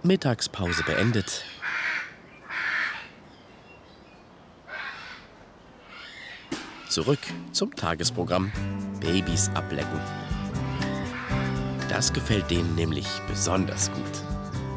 Mittagspause beendet. Zurück zum Tagesprogramm. Babys ablecken. Das gefällt denen nämlich besonders gut.